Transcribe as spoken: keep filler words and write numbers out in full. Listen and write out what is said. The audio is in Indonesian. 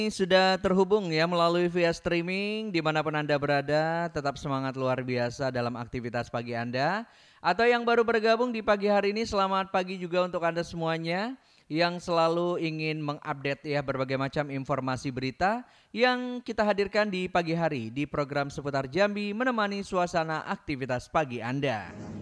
Sudah terhubung ya melalui via streaming dimanapun Anda berada, tetap semangat luar biasa dalam aktivitas pagi Anda. Atau yang baru bergabung di pagi hari ini, selamat pagi juga untuk Anda semuanya yang selalu ingin mengupdate ya berbagai macam informasi berita yang kita hadirkan di pagi hari di program seputar Jambi menemani suasana aktivitas pagi Anda.